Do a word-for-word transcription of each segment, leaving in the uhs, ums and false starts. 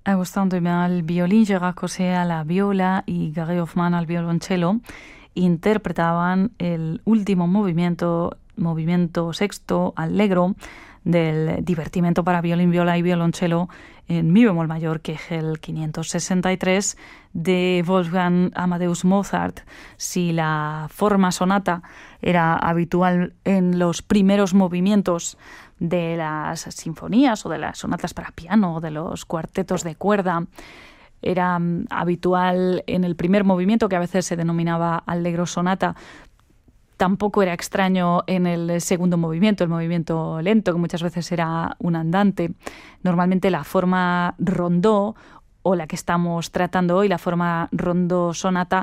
Agustin Demain al violín, Gérard Cosset a la viola y Gary Hoffman al violonchelo interpretaban el último movimiento, movimiento sexto, allegro, del divertimento para violín, viola y violonchelo en mi bemol mayor, que es el quinientos sesenta y tres de Wolfgang Amadeus Mozart. Si la forma sonata era habitual en los primeros movimientos de las sinfonías o de las sonatas para piano o de los cuartetos de cuerda, era habitual en el primer movimiento, que a veces se denominaba allegro sonata, tampoco era extraño en el segundo movimiento, el movimiento lento, que muchas veces era un andante. Normalmente la forma rondó, o la que estamos tratando hoy, la forma rondó sonata,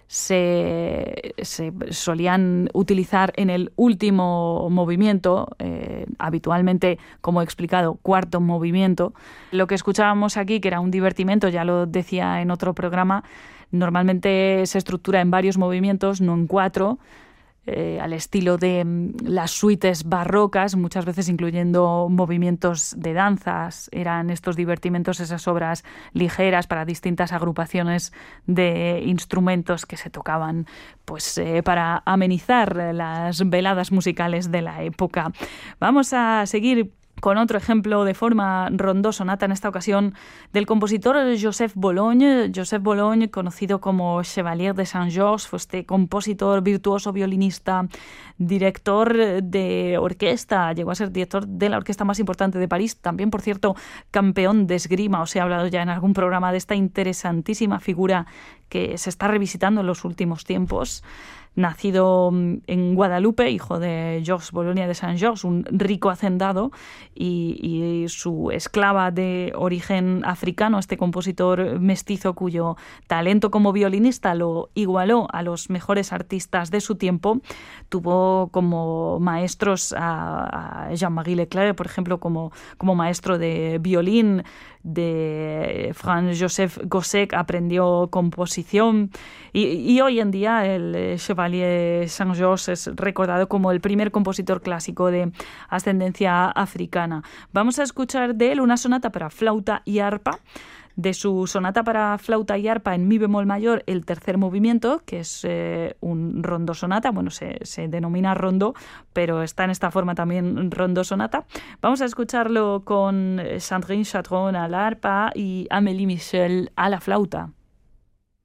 se, se solían utilizar en el último movimiento, eh, habitualmente, como he explicado, cuarto movimiento. Lo que escuchábamos aquí, que era un divertimento, ya lo decía en otro programa, normalmente se estructura en varios movimientos, no en cuatro, Eh, al estilo de mm, las suites barrocas, muchas veces incluyendo movimientos de danzas. Eran estos divertimentos, esas obras ligeras para distintas agrupaciones de instrumentos que se tocaban pues, eh, para amenizar las veladas musicales de la época. Vamos a seguir con otro ejemplo de forma rondó sonata, en esta ocasión del compositor Joseph Bologne. Joseph Bologne, conocido como Chevalier de Saint-Georges, fue este compositor, virtuoso, violinista, director de orquesta, llegó a ser director de la orquesta más importante de París, también, por cierto, campeón de esgrima. Os he hablado ya en algún programa de esta interesantísima figura que se está revisitando en los últimos tiempos. Nacido en Guadalupe, hijo de Georges Bologne de Saint-Georges, un rico hacendado, y, y su esclava de origen africano, este compositor mestizo cuyo talento como violinista lo igualó a los mejores artistas de su tiempo. Tuvo como maestros a, a Jean-Marie Leclerc, por ejemplo, como, como maestro de violín. De Franz-Joseph Gossec aprendió composición, y, y hoy en día el Chevalier Saint-Georges es recordado como el primer compositor clásico de ascendencia africana. Vamos a escuchar de él una sonata para flauta y arpa. De su sonata para flauta y arpa en mi bemol mayor, el tercer movimiento, que es eh, un rondo sonata, bueno, se, se denomina rondo, pero está en esta forma también rondo sonata. Vamos a escucharlo con Sandrine Chatron a la arpa y Amélie Michel a la flauta.